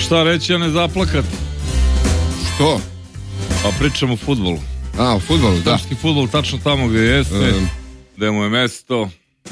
šta reći, a ne zaplakat? Što? Pa pričamo o fudbalu. A, o fudbalu, da. Srpski fudbal, tačno tamo gdje jeste, gdje mu je mesto.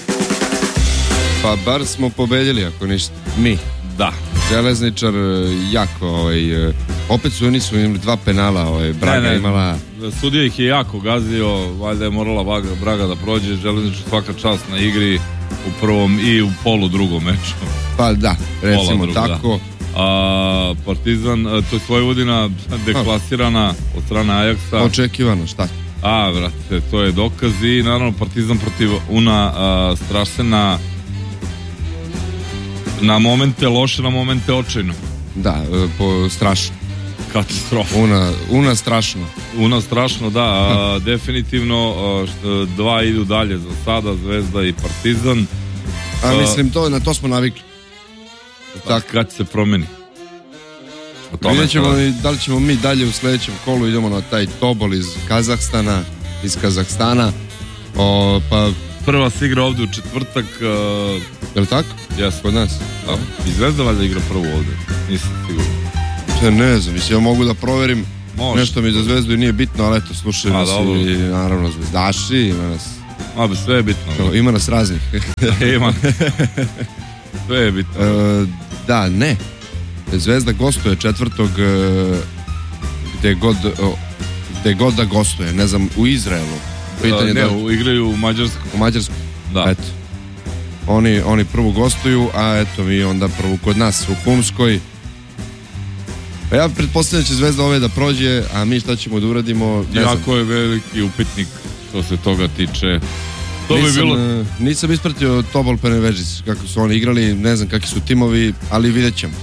Pa bar smo pobedili, ako ništa. Mi. Da. Železničar jako, opet su oni su imali 2 penala, Braga imala... Sudija ih je jako gazio, valjda je morala Braga da prođe, Železničar svaka čast na igri u prvom i u polu drugom meču. Pa da, recimo tako. Da. A Partizan, to je Vojvodina deklasirana od strane Ajaksa. Očekivano, šta? A, brate, to je dokaz i naravno Partizan protiv Una Strašena na momente loše, na momente očajno. Da, strašno. Katastrofa. Una strašno. Una strašno, da. Definitivno 2 idu dalje za sada, Zvezda i Partizan. A mislim, na to smo navikli. Tako. Kad se promeni? Vidjet ćemo da li ćemo mi dalje u sljedećem kolu, idemo na taj tobol iz Kazahstana. Pa prva se igra ovdje u četvrtak. Je li tako? Jes. Kod nas? Da. I Zvezda valjda igra prvo ovdje. Nisam sigurno. Ja ne znam, mislim, ja mogu da proverim. Može. Nešto mi za Zvezdu i nije bitno, ali eto, slušaju nas i naravno zvezdaši, ima nas... sve je bitno. Ima nas raznih. Ima. Sve je bitno. Da, ne. Zvezda gostuje 4. gde god da gostuje, ne znam, u Izraelu. Igraju u Mađarsku. U Mađarsku? Da. Eto. Oni prvo gostuju, a eto mi onda prvo kod nas u Humskoj. Pa ja pretpostavljam da će Zvezda ove da prođe, a mi šta ćemo da uradimo? Jako je veliki upitnik što se toga tiče. Nisam ispratio Tobol Penevežis, kako su oni igrali, ne znam kakvi su timovi, ali vidjet ćemo.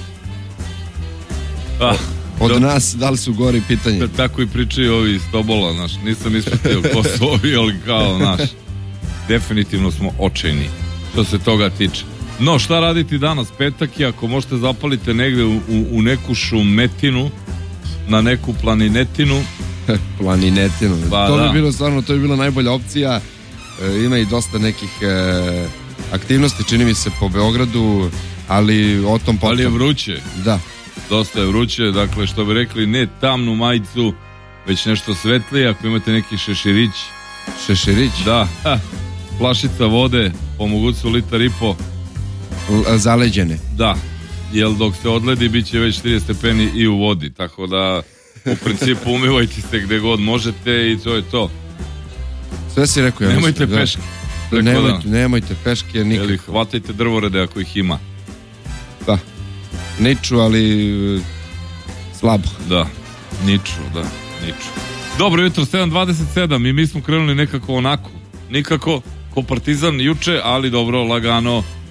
Od nas, da li su gori, pitanje. Tako i pričaju ovi iz Tobola, naš. Nisam ispratio ko su ovi, ali kao, naš. Definitivno smo očajni što se toga tiče. No, šta raditi danas, petak je, ako možete zapalite negde u neku šumetinu, na neku planinetinu. Planinetinu, pa, to bi bilo stvarno, to bi bila najbolja opcija. Ima i dosta nekih aktivnosti, čini mi se, po Beogradu, ali o tom potom. Ali je vruće. Da. Dosta je vruće, dakle, što bi rekli, ne tamnu majicu, već nešto svetlije, ako imate neki šeširić. Šeširić? Da, flašica vode, po moguću 1,5 litara. Zaleđene? Da, jer dok se odledi, bit će već 40 stepeni i u vodi, tako da, u principu, umivajte se gde god možete i to je to. Sve si rekao. Nemojte peške. Nemojte peške nikako. Ili hvatajte drvorede ako ih ima. Da. Niču, ali slabo. Da, niču. Dobro jutro, 7:27 i mi smo krenuli nekako onako. Nikako ko Partizan juče, ali dobro, lagano.